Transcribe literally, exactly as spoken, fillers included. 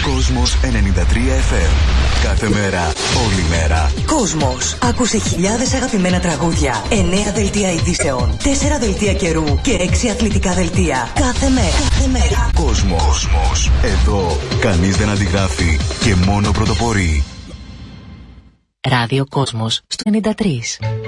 Κόσμος ενενήντα τρία εφ εμ. Κάθε μέρα, όλη μέρα. Κόσμος. Άκουσε χιλιάδες αγαπημένα τραγούδια, εννέα δελτία ειδήσεων, τέσσερα δελτία καιρού και έξι αθλητικά δελτία. Κάθε μέρα. Κάθε μέρα. Κόσμος. Κόσμος. Εδώ κανείς δεν αντιγράφει και μόνο πρωτοπορεί. Ράδιο Κόσμος στο ενενήντα τρία.